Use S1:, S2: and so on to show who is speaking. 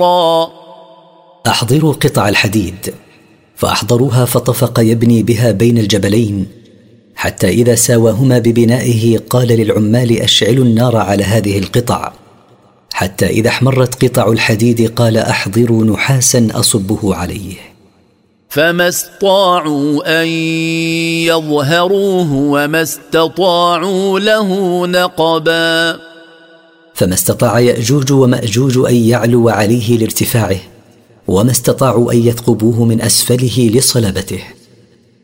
S1: أحضروا قطع الحديد. فأحضروها فطفق يبني بها بين الجبلين، حتى إذا ساواهما ببنائه قال للعمال أشعلوا النار على هذه القطع، حتى إذا احمرت قطع الحديد قال أحضروا نحاسا أصبه عليه.
S2: فما استطاعوا أن يظهروه وما استطاعوا له نقبا.
S1: فما استطاع يأجوج ومأجوج أن يعلوا عليه لارتفاعه، وما استطاعوا أن يثقبوه من أسفله لصلبته.